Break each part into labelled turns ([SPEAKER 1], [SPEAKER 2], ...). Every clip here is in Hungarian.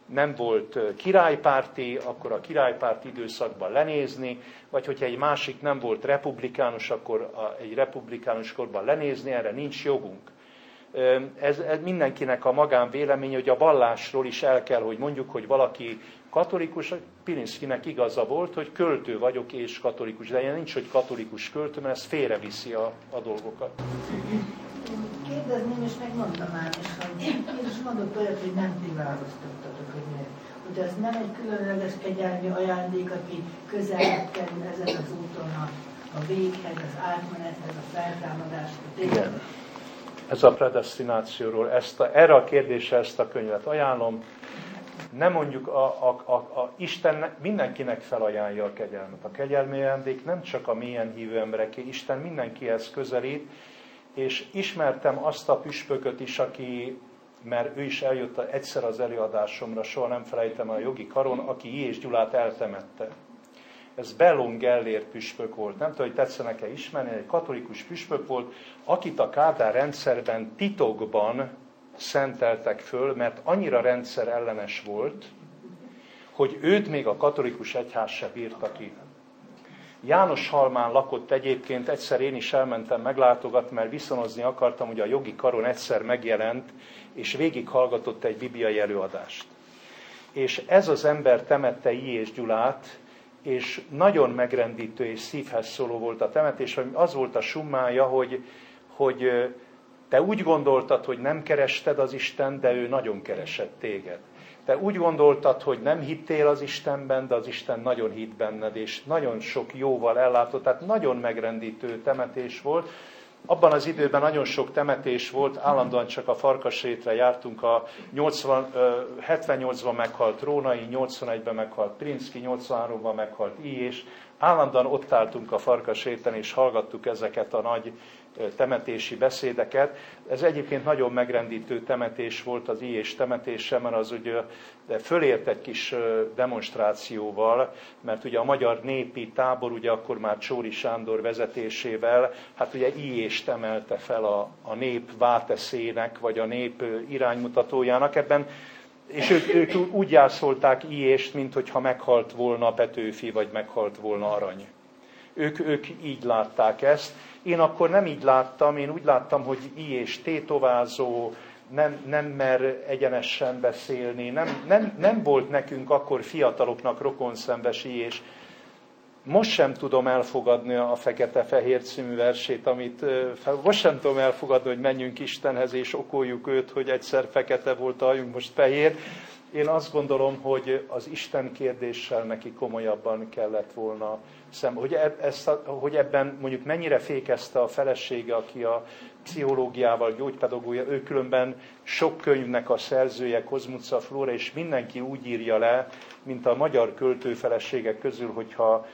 [SPEAKER 1] nem volt királypárti, akkor a királypárti időszakban lenézni, vagy hogyha egy másik nem volt republikánus, akkor egy republikánus korban lenézni, erre nincs jogunk. Ez mindenkinek a magánvéleménye, hogy a vallásról is el kell, hogy mondjuk, hogy valaki katolikus, Pilinszkinek igaza volt, hogy költő vagyok és katolikus, de ilyen nincs, hogy katolikus költő, mert ez félreviszi a dolgokat.
[SPEAKER 2] Kérdezném, és megmondtam már is, hogy én is mondok olyat, hogy nem ti választottatok, hogy ez nem egy különleges kegyelmi ajándék, aki közel kerül ezen az úton a véghez, az átmenethez, a feltámadáshoz.
[SPEAKER 1] Igen. Ez a predesztinációról, erre a kérdésre ezt a könyvet ajánlom. Nem mondjuk, Isten mindenkinek felajánlja a kegyelmet. A kegyelmi ajándék nem csak a mélyen hívő embereké, Isten mindenkihez közelít, és ismertem azt a püspököt is, mert ő is eljött egyszer az előadásomra, soha nem felejtem el, a Jogi Karon, aki J. és Gyulát eltemette. Ez Bellon Gellért püspök volt. Nem tudom, hogy tetszenek-e ismerni, egy katolikus püspök volt, akit a Kádár rendszerben titokban szenteltek föl, mert annyira rendszer ellenes volt, hogy őt még a katolikus egyház se bírta ki. Jánoshalmán lakott egyébként, egyszer én is elmentem meglátogatni, mert viszonozni akartam, hogy a Jogi Karon egyszer megjelent, és végighallgatott egy bibliai előadást. És ez az ember temette J. és Gyulát, és nagyon megrendítő és szívhez szóló volt a temetés, az volt a summája, hogy te úgy gondoltad, hogy nem kerested az Isten, de ő nagyon keresett téged. Te úgy gondoltad, hogy nem hittél az Istenben, de az Isten nagyon hitt benned, és nagyon sok jóval ellátott, tehát nagyon megrendítő temetés volt. Abban az időben nagyon sok temetés volt, állandóan csak a Farkasrétre jártunk, 78-ban meghalt Rónai, 81-ben meghalt Pilinszki, 83-ban meghalt I. és állandóan ott álltunk a Farkasréten, és hallgattuk ezeket a nagy temetési beszédeket. Ez egyébként nagyon megrendítő temetés volt az I. és temetése, mert az ugye fölért egy kis demonstrációval, mert ugye a magyar népi tábor, ugye akkor már Csóri Sándor vezetésével, hát ugye I. és emelte fel a nép váteszének, vagy a nép iránymutatójának ebben, és ők úgy jászolták I. és-t, minthogyha meghalt volna Petőfi, vagy meghalt volna Arany. Ők így látták ezt. Én akkor nem így láttam, én úgy láttam, hogy I. és tétovázó, nem mer egyenesen beszélni, nem volt nekünk akkor fiataloknak rokonszenves I. és most sem tudom elfogadni a Fekete-Fehér című versét, most sem tudom elfogadni, hogy menjünk Istenhez és okoljuk őt, hogy egyszer fekete volt a hajunk, most fehér. Én azt gondolom, hogy az Isten kérdéssel neki komolyabban kellett volna hogy ebben mondjuk mennyire fékezte a felesége, aki a pszichológiával, gyógypedagógia, ő különben sok könyvnek a szerzője, Kozmuca Flóra, és mindenki úgy írja le, mint a magyar költőfeleségek közül, hogyha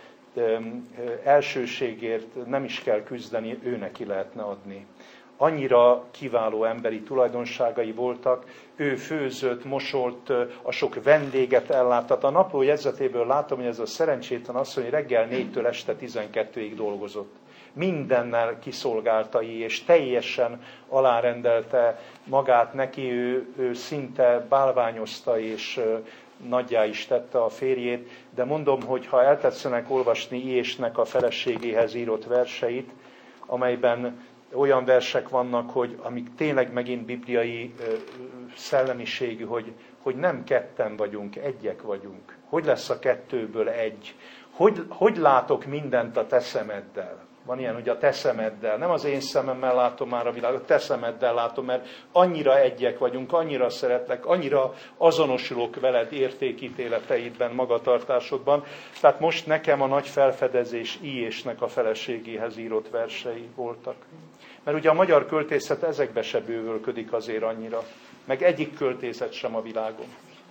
[SPEAKER 1] elsőségért nem is kell küzdeni, ő neki lehetne adni. Annyira kiváló emberi tulajdonságai voltak, ő főzött, mosolt, a sok vendéget elláttat. A napló jegyzetéből látom, hogy ez a szerencsétlen asszony reggel 4-től este 12-ig dolgozott. Mindennel kiszolgálta, és teljesen alárendelte magát neki, ő szinte bálványozta, és nagyjá is tette a férjét, de mondom, hogy ha eltetszenek olvasni I. és-nek a feleségéhez írott verseit, amelyben olyan versek vannak, amik tényleg megint bibliai szellemiségű, hogy nem ketten vagyunk, egyek vagyunk. Hogy lesz a kettőből egy? Hogy látok mindent a te szemeddel? Van ilyen, hogy a te szemeddel. Nem az én szememmel látom már a világot, a te szemeddel látom, mert annyira egyek vagyunk, annyira szeretlek, annyira azonosulok veled értékítéleteidben, magatartásodban. Tehát most nekem a nagy felfedezés I. és-nek a feleségéhez írott versei voltak. Mert ugye a magyar költészet ezekbe se bővölködik azért annyira. Meg egyik költészet sem a világon.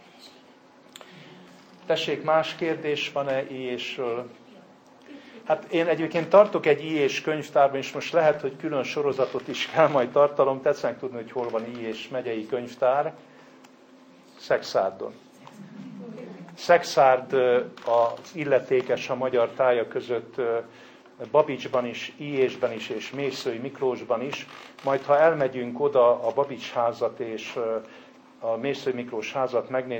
[SPEAKER 1] Tessék, más kérdés van-e I. és-ről? Hát én egyébként tartok egy I. és könyvtárban, és most lehet, hogy külön sorozatot is kell majd tartalom. Tetszenek tudni, hogy hol van I. és megyei könyvtár. Szexárdon. Szexárd az illetékes a magyar tája között, Babicsban is, I. és-ben is, és Mészői Miklósban is. Majd, ha elmegyünk oda a Babics házat és a Mészői Miklós házat megnézni,